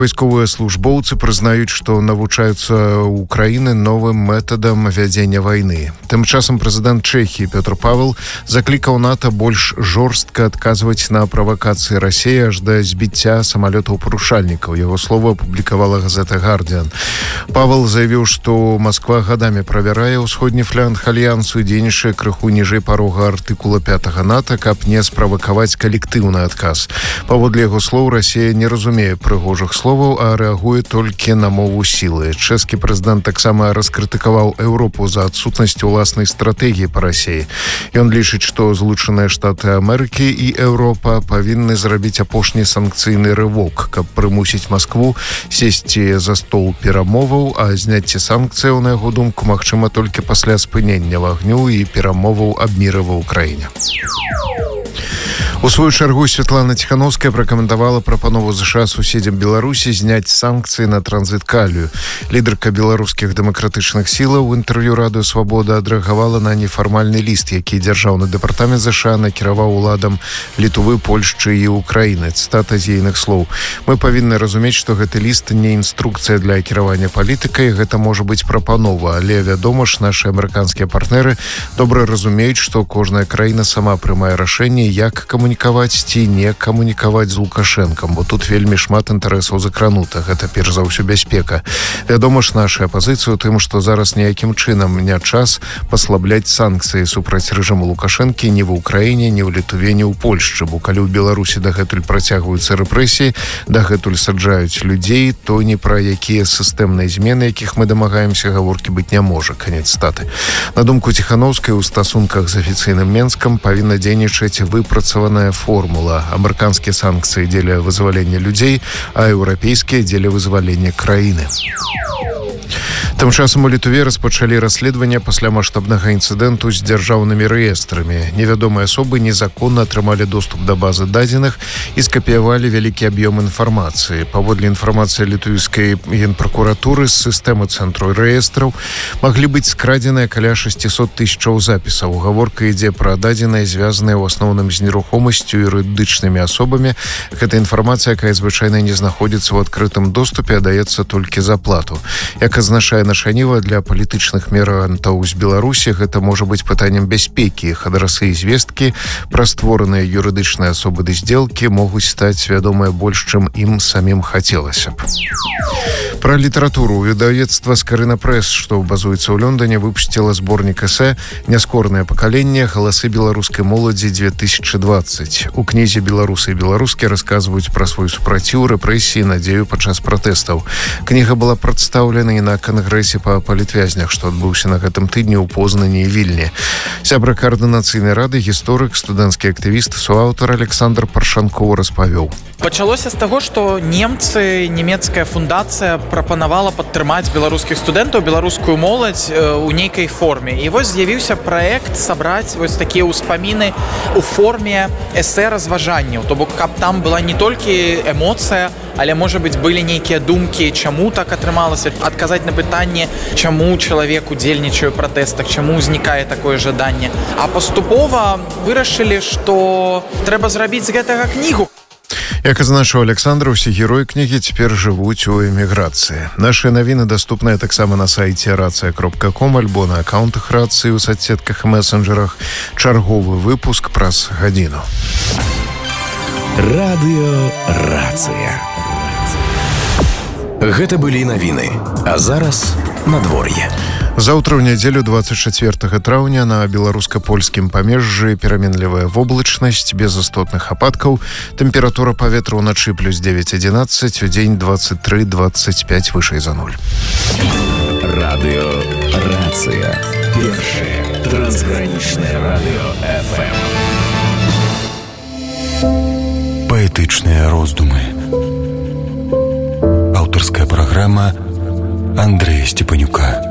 Вайсковыя службоўцы прызнаюць, што навучаюцца ў Украіны новым метадам вядзення вайны. Тым часам прэзідэнт Чэхіі Пётр Павел заклікаў НАТО больш жорстка адказваць на правакацыі Расіі аж да збіцця самалётаў-парушальнікаў. Яго слова апублікавала газета «Гардиан». Павел заявіў, што Масква гадамі правярае ўсходні фланг альянсу і дзейнічае крыху ніжэй парога артыкула 5 НАТО, каб не справакаваць калектыўны адказ. Паводле яго слоў, Расія не разумее прыгожых слов, а рэагуе толькі на мову сілы. Чэшскі прэзідэнт таксама раскрытыкаваў Еўропу за адсутнасцю ўласнай стратэгіі па Расіі. Ён лічыць, што Злучаныя Штаты Амерыкі і Еўропа павінны зрабіць апошні санкцыйны рывок, каб прымусіць Маскву сесці за стол перамоваў, а зняцце санкцыяў, на яго думку, магчыма толькі пасля спынення вагню і перамоваў аб міры ва ўкраіне. У сваю чаргу Святлана Ціхановская пракаментавала прапанову ЗША суседзям Беларусі зняць санкцыі на транзіт калію. Лідарка беларускіх дэмакратычных сілаў у інтэрв'ю радыё «Свабода» адрэагавала на нефармальны ліст, які дзяржаўны дэпартамент ЗША накіраваў уладам Літвы, Польшчы і Украіны. Цытата з ейных слоў. «Мы павінны разумець, што гэты ліст не інструкцыя для кіравання палітыкай, гэта можа быць прапанова, але, вядома ж, нашы амерыканскія партнеры добра разумеюць, што кожная краіна сама прымае рашэнне, як камунікаваць ці не камунікаваць з Лукашэнкам, бо тут вельмі шмат інтарэсаў закранута. Гэта перш за ўсё бяспека. Вядома ж, нашая пазіцыя ў тым, што зараз ніякім чынам не час паслабляць санкцыі супраць рэжыму Лукашэнкі ні ва ўкраіне, ні ў Літве, ні ў Польшчы, бо калі ў Беларусі дагэтуль працягваюцца рэпрэсіі, дагэтуль саджаюць людзей, то ні пра якія сістэмныя змены, якіх мы дамагаемся, гаворкі быць не можа. Канец цытаты. На думку Ціхановскай, у стасунках з афіцыйным Менскам павінна дзейнічаць выпрацаваная формула. Амерыканскія санкцыі дзеля вызвалення людзей, а еўрапейскія дзеля вызвалення краіны. Тым часам у Літве распачалі расследаванне пасля маштабнага інцыдэнту з дзяржаўнымі рэестрамі. Невядомыя асобы незаконна атрымалі доступ да базы дадзеных і скапіявалі вялікі аб'ём інфармацыі. Паводле інфармацыі літвійскай генпракуратуры з сістэмы цэнтру рэестраў маглі быць скрадзеныя каля 600 тысячаў запісаў. Гаворка ідзе пра дадзеныя, звязаныя ў асноўным з нерухомасцю і юрыдычнымі асобамі. Гэта інфармацыя, якая звычайна не знаходзіцца ў адкрытым доступе, а даецца толькі за плату. Як азначае нашаніва для палітычных мігрантаў з Беларусі, гэта можа быць пытаннем бяспекі. Іх адрасы і звесткі пра створаныя юрыдычныя асобы ды здзелкі могуць стаць вядомыя больш, чым ім самім хацелася б. Пра літаратуру. Выдавецтва «Скарына Прэс», што базуецца ў Лондоне, выпусціла зборнік эсэ «Няскорнае пакаленне. Галасы беларускай моладзі 2020». У кнізе беларусы і беларускі расказваюць пра свой супраціў, рэпрэсіі, надзею падчас пратэстаў. Кніга была прадстаўлена і на кангрэсе па палітвязнях, што адбыўся на гэтым тыдні ў Познані і Вільні. Сябра каардынацыйнай рады, гісторык, студэнцкі актывіст, суаўтар Александр Паршанкоў распавёў. Пачалося з таго, што немцы, нямецкая фундацыя прапанавала падтрымаць беларускіх студэнтаў, беларускую моладзь у нейкай форме. І вось з'явіўся праект сабраць вось такія ўспаміны у форме эсэ-разважанняў. То бок, каб там была не толькі эмоцыя, але, можа быць, былі нейкія думкі, чаму так атрымалася, адказаць на пытанне, чаму чалавек удзельнічае ў пратэстах, чаму ўзнікае такое жаданне. А паступова вырашылі, што трэба зрабіць з гэтага кнігу. Як азначыў Александр, усе героі кнігі цяпер жывуць у эміграцыі. Нашыя навіны даступныя таксама на сайце racja.com альбо на аккаунтах рацыі ў соцсетках і месенджерах. Чарговы выпуск праз гадзіну. Радыё «Рацыя». Гэта былі навіны. А зараз надвор'е. Заўтра ў нядзелю 24 траўня на беларуска-польскім памежжы пераменлівая воблачнасць без істотных ападкаў. Тэмпература паветра ўначы плюс 9-11, удзень 23-25 вышэй за 0. Радыё «Рацыя». Першае трансгранічнае радыё FM. Паэтычныя роздумы. Аўтарская праграма Андрэя Степанюка.